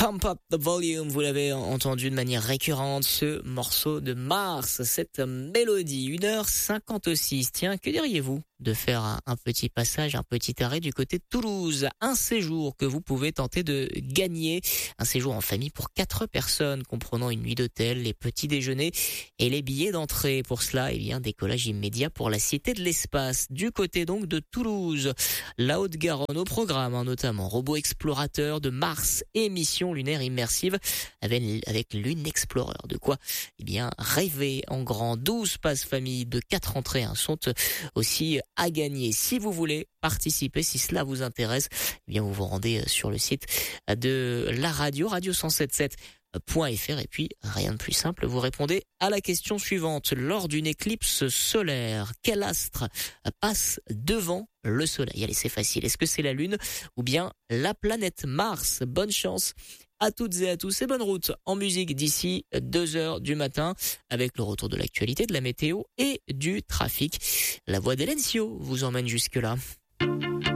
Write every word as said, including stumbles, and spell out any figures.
Pump Up the Volume, vous l'avez entendu de manière récurrente, ce morceau de Mars, cette mélodie, une heure cinquante-six. Tiens, que diriez-vous de faire un, un petit passage, un petit arrêt du côté de Toulouse, un séjour que vous pouvez tenter de gagner, un séjour en famille pour quatre personnes, comprenant une nuit d'hôtel, les petits déjeuners et les billets d'entrée. Pour cela, eh bien, décollage immédiat pour la Cité de l'Espace, du côté donc de Toulouse, la Haute-Garonne au programme, hein, notamment robot explorateur de Mars et mission lunaire immersive avec, avec Lune Explorer. De quoi, eh bien, rêver en grand. douze passes famille de quatre entrées, hein, sont aussi à gagner. Si vous voulez participer, si cela vous intéresse, eh bien vous vous rendez sur le site de la radio, radio cent soixante-dix-sept point f r, et puis rien de plus simple, vous répondez à la question suivante. Lors d'une éclipse solaire, quel astre passe devant le soleil? Allez, c'est facile. Est-ce que c'est la Lune ou bien la planète Mars? Bonne chance à toutes et à tous et bonne route en musique d'ici deux heures du matin avec le retour de l'actualité, de la météo et du trafic. La voix d'Hélène Sio vous emmène jusque-là.